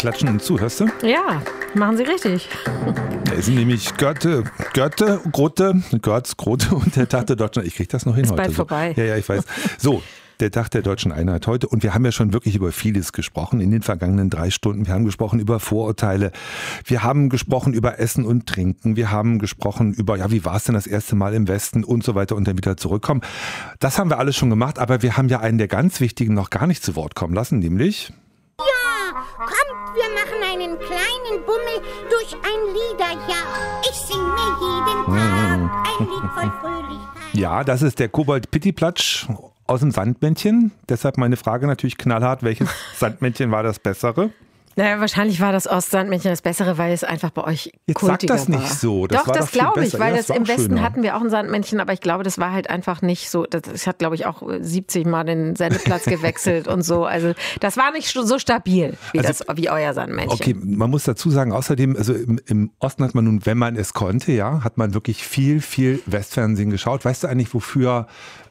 klatschen uns zu, hörst du? Ja, machen Sie richtig. Es sind nämlich Götte, Grote und der Tag der Deutschen. Ich krieg das noch hin Ist heute. bald vorbei. Ja, ich weiß. So. Der Tag der Deutschen Einheit heute. Und wir haben ja schon wirklich über vieles gesprochen in den vergangenen 3 Stunden. Wir haben gesprochen über Vorurteile. Wir haben gesprochen über Essen und Trinken. Wir haben gesprochen über, ja, wie war es denn das erste Mal im Westen und so weiter und dann wieder zurückkommen. Das haben wir alles schon gemacht. Aber wir haben ja einen der ganz wichtigen noch gar nicht zu Wort kommen lassen, nämlich... Ja, kommt, wir machen einen kleinen Bummel durch ein Liederjahr. Ich sing mir jeden Tag ein Lied voll Fröhlichkeit. Ja, das ist der Kobold Pittiplatsch aus dem Sandmännchen. Deshalb meine Frage natürlich knallhart, welches Sandmännchen war das bessere? Naja, wahrscheinlich war das Ostsandmännchen das Bessere, weil es einfach bei euch Jetzt kultiger sag das nicht war. so. Doch, das glaube ich, weil ja, das im Westen schöner. hatten wir auch ein Sandmännchen, aber ich glaube, das war halt einfach nicht so, das hat, glaube ich, auch 70 Mal den Sendeplatz gewechselt und so. Also das war nicht so stabil wie euer Sandmännchen. Okay, man muss dazu sagen, außerdem, also im Osten hat man nun, wenn man es konnte, ja, hat man wirklich viel Westfernsehen geschaut. Weißt du eigentlich, wofür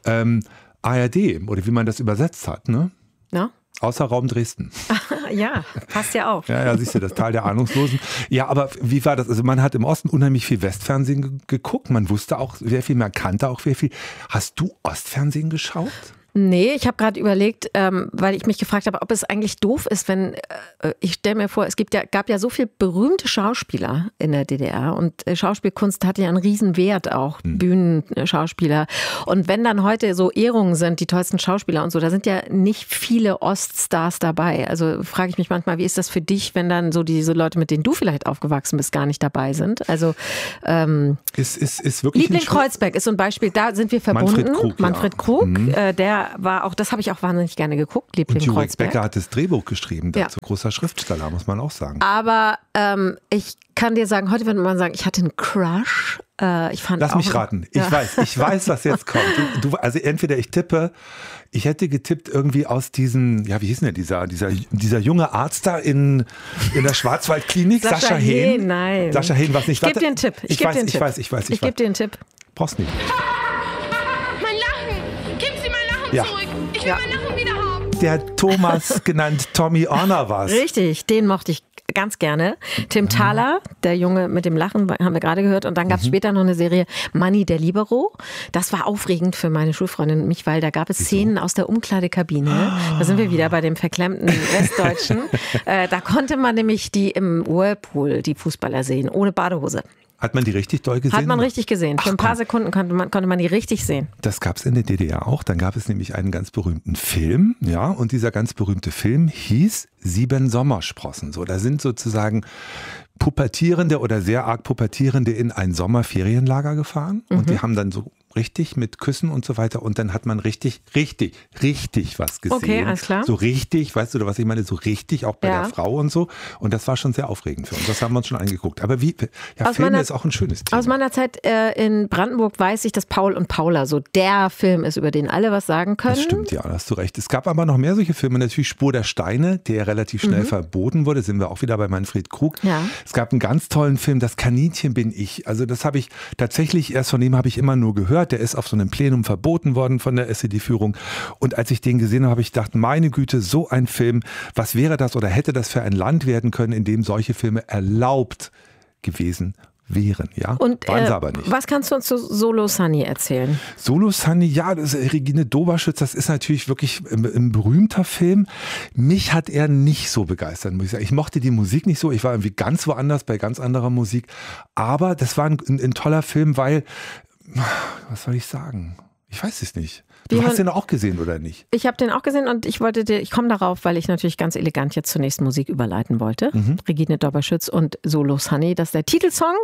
ARD oder wie man das übersetzt hat, ne? Ja? Außer Raum Dresden. Ja, passt ja auch. Ja, siehst du, das Tal der Ahnungslosen. Ja, aber wie war das? Also man hat im Osten unheimlich viel Westfernsehen geguckt. Man wusste auch sehr viel, man kannte auch sehr viel. Hast du Ostfernsehen geschaut? Nee, ich habe gerade überlegt, weil ich mich gefragt habe, ob es eigentlich doof ist, wenn, ich stelle mir vor, gab ja so viele berühmte Schauspieler in der DDR und Schauspielkunst hatte ja einen riesen Wert auch, Bühnenschauspieler. Und wenn dann heute so Ehrungen sind, die tollsten Schauspieler und so, da sind ja nicht viele Oststars dabei. Also frage ich mich manchmal, wie ist das für dich, wenn dann so diese Leute, mit denen du vielleicht aufgewachsen bist, gar nicht dabei sind? Also ist wirklich Liebling Kreuzberg ist so ein Beispiel, da sind wir verbunden. Manfred Krug, der war auch, das habe ich auch wahnsinnig gerne geguckt, Liebling und Jurek Kreuzberg. Becker hat das Drehbuch geschrieben, dazu großer Schriftsteller, muss man auch sagen. Aber ich kann dir sagen, heute würde man sagen, ich hatte einen Crush. Lass mich raten. Ich weiß, was jetzt kommt. Also entweder ich tippe, ich hätte getippt irgendwie aus diesen, ja, wie hieß denn dieser junge Arzt da in der Schwarzwaldklinik, Sascha Hehn. Nein. Sascha Hehn, was nicht. Ich gebe dir einen Tipp. Ich weiß. Ich gebe dir einen Tipp. Brauchst nicht. Mein Lachen! Gib Sie mein Lachen zurück! Ich will mein Lachen wieder haben! Der Thomas, genannt Tommy Orner, war es. Richtig, den mochte ich ganz gerne. Tim Thaler, der Junge mit dem Lachen, haben wir gerade gehört. Und dann gab es später noch eine Serie Manni der Libero. Das war aufregend für meine Schulfreundin und mich, weil da gab es Szenen aus der Umkleidekabine. Da sind wir wieder bei dem verklemmten Westdeutschen. Da konnte man nämlich die im Whirlpool, die Fußballer sehen, ohne Badehose. Hat man die richtig doll gesehen? Hat man richtig gesehen. Für ein paar Sekunden konnte man die richtig sehen. Das gab es in der DDR auch. Dann gab es nämlich einen ganz berühmten Film. Ja, und dieser ganz berühmte Film hieß 7 Sommersprossen. So, da sind sozusagen Pubertierende oder sehr arg Pubertierende in ein Sommerferienlager gefahren. Und die haben dann so richtig mit Küssen und so weiter. Und dann hat man richtig was gesehen. Okay, alles klar. So richtig, weißt du, was ich meine? So richtig, auch bei der Frau und so. Und das war schon sehr aufregend für uns. Das haben wir uns schon angeguckt. Aber Filme ist auch ein schönes Thema. Aus meiner Zeit in Brandenburg weiß ich, dass Paul und Paula so der Film ist, über den alle was sagen können. Das stimmt, ja, da hast du recht. Es gab aber noch mehr solche Filme. Natürlich Spur der Steine, der relativ schnell verboten wurde. Sind wir auch wieder bei Manfred Krug. Ja. Es gab einen ganz tollen Film, Das Kaninchen bin ich. Also das habe ich tatsächlich, erst von dem habe ich immer nur gehört. Der ist auf so einem Plenum verboten worden von der SED-Führung. Und als ich den gesehen habe ich gedacht, meine Güte, so ein Film, was wäre das oder hätte das für ein Land werden können, in dem solche Filme erlaubt gewesen wären, ja? Und waren sie aber nicht. Was kannst du uns zu Solo Sunny erzählen? Solo Sunny, ja, das ist Regine Doberschütz, das ist natürlich wirklich ein berühmter Film. Mich hat er nicht so begeistert, muss ich sagen. Ich mochte die Musik nicht so, ich war irgendwie ganz woanders bei ganz anderer Musik. Aber das war ein toller Film, weil, was soll ich sagen? Ich weiß es nicht. Du hast den auch gesehen, oder nicht? Ich habe den auch gesehen und ich komme darauf, weil ich natürlich ganz elegant jetzt zur nächsten Musik überleiten wollte. Regine Doberschütz und Solo Sunny, das ist der Titelsong.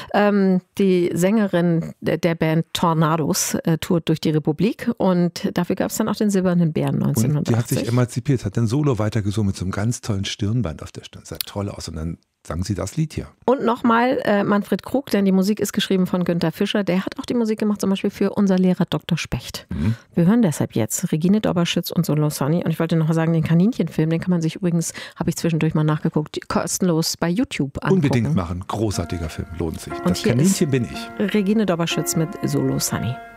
Die Sängerin der Band Tornados tourt durch die Republik und dafür gab es dann auch den Silbernen Bären 1980. Und die hat sich emanzipiert, hat dann Solo weitergesungen mit so einem ganz tollen Stirnband auf der Stirn. Das sah toll aus und dann sagen Sie das Lied hier. Und nochmal Manfred Krug, denn die Musik ist geschrieben von Günter Fischer. Der hat auch die Musik gemacht, zum Beispiel für unser Lehrer Dr. Specht. Wir hören deshalb jetzt Regine Doberschütz und Solo Sunny. Und ich wollte noch sagen, den Kaninchenfilm, den kann man sich übrigens, habe ich zwischendurch mal nachgeguckt, kostenlos bei YouTube angucken. Unbedingt machen. Großartiger Film, lohnt sich. Und das Kaninchen bin ich. Regine Doberschütz mit Solo Sunny.